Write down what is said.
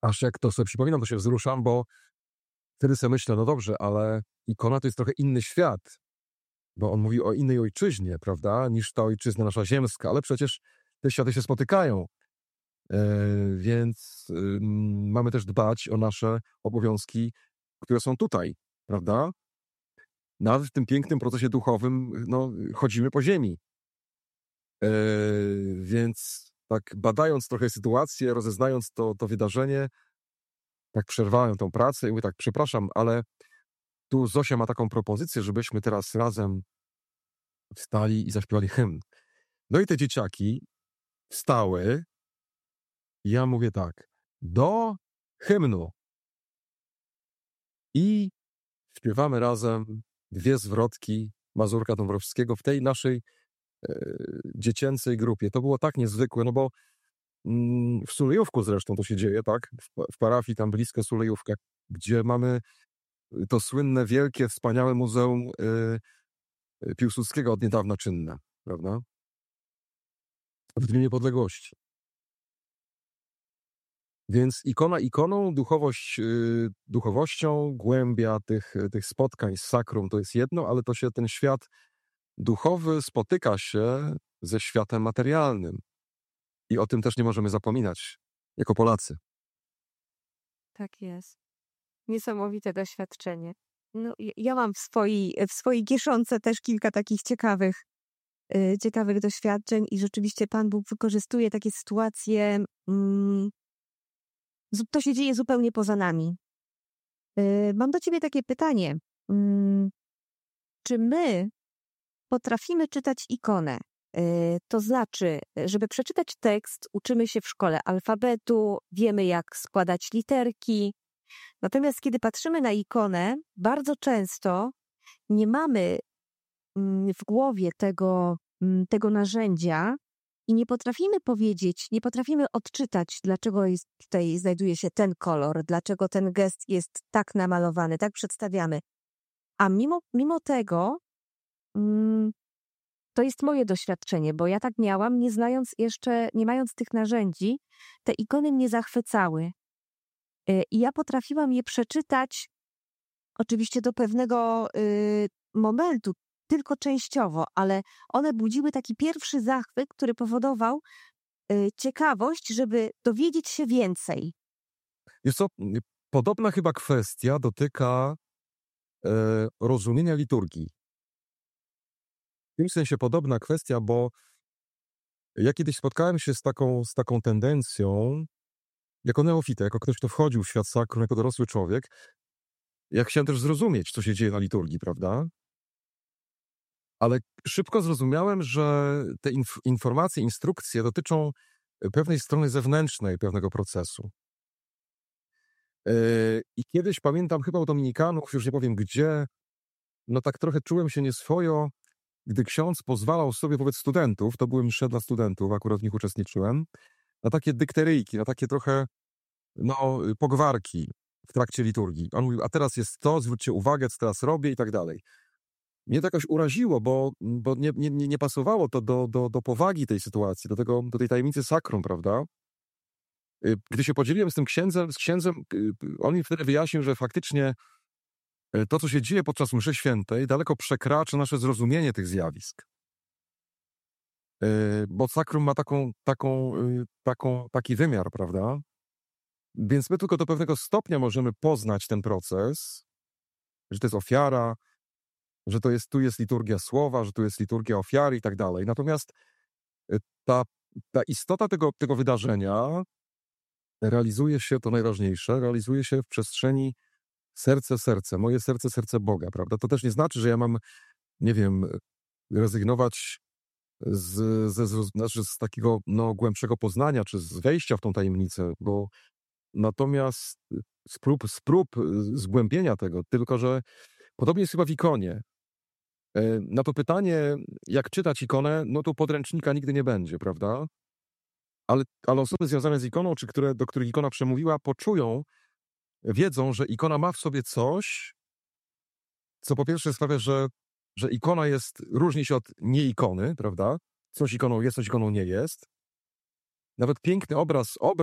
Aż jak to sobie przypominam, to się wzruszam, bo wtedy sobie myślę, no dobrze, ale ikona to jest trochę inny świat, bo on mówi o innej ojczyźnie, prawda, niż ta ojczyzna nasza ziemska, ale przecież te światy się spotykają, więc mamy też dbać o nasze obowiązki, które są tutaj, prawda? Nawet w tym pięknym procesie duchowym, no, chodzimy po ziemi. Więc tak badając trochę sytuację, rozeznając to wydarzenie, tak przerwałem tą pracę i mówię tak, przepraszam, ale tu Zosia ma taką propozycję, żebyśmy teraz razem wstali i zaśpiewali hymn. No i te dzieciaki wstały i ja mówię tak, do hymnu. I śpiewamy razem 2 zwrotki Mazurka Dąbrowskiego w tej naszej dziecięcej grupie. To było tak niezwykłe, no bo w Sulejówku zresztą to się dzieje, tak? W parafii tam blisko Sulejówka, gdzie mamy to słynne, wielkie, wspaniałe Muzeum Piłsudskiego od niedawna czynne, prawda? W Dniu Niepodległości. Więc ikona ikoną, duchowość duchowością, głębia tych spotkań z sakrum to jest jedno, ale to się ten świat duchowy spotyka się ze światem materialnym. I o tym też nie możemy zapominać, jako Polacy. Tak jest. Niesamowite doświadczenie. No, ja mam w swojej kieszonce też kilka takich ciekawych doświadczeń i rzeczywiście Pan Bóg wykorzystuje takie sytuacje. To się dzieje zupełnie poza nami. Mam do ciebie takie pytanie. Czy my potrafimy czytać ikonę? To znaczy, żeby przeczytać tekst, uczymy się w szkole alfabetu, wiemy jak składać literki. Natomiast kiedy patrzymy na ikonę, bardzo często nie mamy w głowie tego narzędzia i nie potrafimy powiedzieć, nie potrafimy odczytać, dlaczego tutaj znajduje się ten kolor, dlaczego ten gest jest tak namalowany, tak przedstawiamy. A mimo tego to jest moje doświadczenie, bo ja tak miałam, nie mając tych narzędzi, te ikony mnie zachwycały. I ja potrafiłam je przeczytać oczywiście do pewnego momentu, tylko częściowo, ale one budziły taki pierwszy zachwyt, który powodował ciekawość, żeby dowiedzieć się więcej. Wiesz co, podobna chyba kwestia dotyka rozumienia liturgii. W tym sensie podobna kwestia, bo ja kiedyś spotkałem się z taką tendencją, jako neofita, jako ktoś, kto wchodził w świat sakrum, jako dorosły człowiek, ja chciałem też zrozumieć, co się dzieje na liturgii, prawda? Ale szybko zrozumiałem, że te informacje, instrukcje dotyczą pewnej strony zewnętrznej pewnego procesu. I kiedyś pamiętam chyba u dominikanów, już nie powiem gdzie, no tak trochę czułem się nieswojo, gdy ksiądz pozwalał sobie wobec studentów, to były msze dla studentów, akurat w nich uczestniczyłem, na takie dykteryjki, na takie trochę pogwarki w trakcie liturgii. On mówił, a teraz jest to, zwróćcie uwagę, co teraz robię i tak dalej. Mnie to jakoś uraziło, bo nie pasowało to do powagi tej sytuacji, do tej tajemnicy sakrum, prawda? Gdy się podzieliłem z tym księdzem, on mi wtedy wyjaśnił, że faktycznie to, co się dzieje podczas mszy świętej, daleko przekracza nasze zrozumienie tych zjawisk. Bo sakrum ma taki wymiar, prawda? Więc my tylko do pewnego stopnia możemy poznać ten proces, że to jest ofiara, że tu jest liturgia słowa, że tu jest liturgia ofiary i tak dalej. Natomiast ta istota tego wydarzenia realizuje się, to najważniejsze, realizuje się w przestrzeni serce, moje serce Boga, prawda? To też nie znaczy, że ja mam, nie wiem, rezygnować z takiego głębszego poznania, czy z wejścia w tą tajemnicę, bo natomiast z prób zgłębienia tego, tylko że podobnie jest chyba w ikonie. Na to pytanie, jak czytać ikonę, no to podręcznika nigdy nie będzie, prawda? Ale osoby związane z ikoną, czy do których ikona przemówiła, wiedzą, że ikona ma w sobie coś, co po pierwsze sprawia, że ikona różni się od nieikony, prawda? Coś ikoną jest, coś ikoną nie jest. Nawet piękny obraz